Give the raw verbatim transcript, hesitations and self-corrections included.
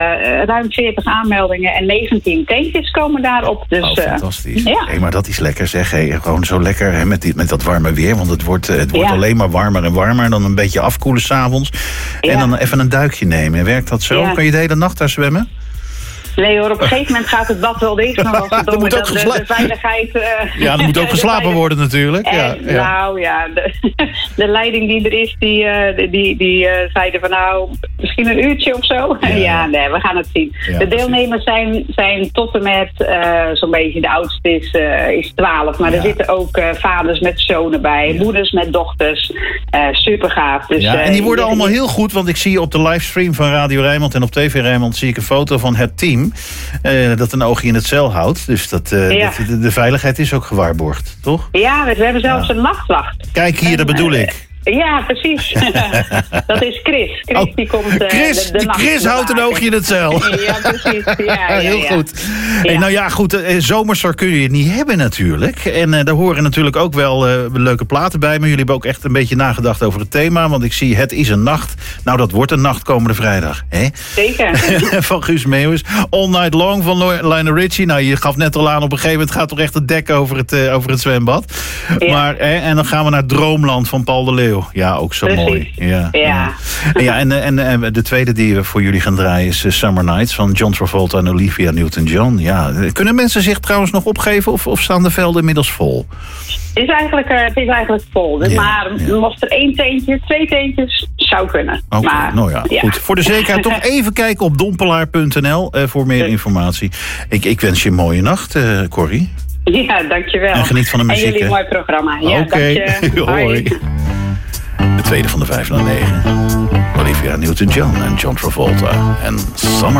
uh, ruim veertig aanmeldingen en negentien tentjes komen daarop. Dus, oh, fantastisch. Uh, ja. Hey, maar dat is lekker zeg. Hey, gewoon zo lekker hè, met, die, met dat warme weer. Want het wordt, het wordt ja. alleen maar warmer en warmer. Dan een beetje afkoelen 's avonds. Ja. En dan even een duikje nemen. Werkt dat zo? Ja. Kan je de hele nacht daar zwemmen? Nee hoor, op een gegeven moment gaat het bad wel dicht. Maar als het door de, de, de veiligheid... Uh, ja, er moet ook geslapen worden natuurlijk. En, ja, ja. Nou ja, de, de leiding die er is, die, uh, die, die uh, zeiden van nou, misschien een uurtje of zo. Ja, ja nee, we gaan het zien. Ja, de deelnemers zijn, zijn tot en met uh, zo'n beetje, de oudste is, uh, is twaalf. Maar ja. er zitten ook uh, vaders met zonen bij, ja. moeders met dochters. Uh, super gaaf. Dus, ja, en die worden uh, allemaal heel goed, want ik zie op de livestream van Radio Rijnmond en op T V Rijnmond zie ik een foto van het team. Uh, dat een oogje in het zeil houdt. Dus dat, uh, ja. dat de, de veiligheid is ook gewaarborgd, toch? Ja, we hebben zelfs ja. een nachtwacht. Kijk hier, en, dat bedoel uh, ik. Ja, precies. Dat is Chris. Chris oh, die komt uh, Chris, de, de die Chris houdt een oogje in het zeil. Ja, precies. Ja, ja, heel ja. goed. Ja. Hey, nou ja, goed. Uh, zomerser kun je het niet hebben natuurlijk. En uh, daar horen natuurlijk ook wel uh, leuke platen bij. Maar jullie hebben ook echt een beetje nagedacht over het thema. Want ik zie Het is een nacht. Nou, dat wordt een nacht komende vrijdag. Hè? Zeker. Van Guus Meeuwis. All Night Long van Lionel Richie. Nou, je gaf net al aan, op een gegeven moment gaat toch echt het dek over het, uh, over het zwembad. Ja. Maar, eh, en dan gaan we naar Droomland van Paul de Leeuw. Ja, ook zo Precies. mooi. Ja, ja. ja. ja en, en, en de tweede die we voor jullie gaan draaien is Summer Nights van John Travolta en Olivia Newton-John. Ja. Kunnen mensen zich trouwens nog opgeven of, of staan de velden inmiddels vol? Het is eigenlijk, uh, het is eigenlijk vol. Dus ja, maar ja. mocht er één teentje, twee teentjes, zou kunnen. Oké, okay, nou ja, ja, goed. Voor de zekerheid toch even kijken op dompelaar punt n l uh, voor meer informatie. Ik, ik wens je een mooie nacht, uh, Corrie. Ja, dankjewel. En geniet van de muziek. En jullie een mooi programma. Ja, Oké, okay. Hoi. De tweede van de vijf naar negen. Olivia Newton-John en John Travolta en Summer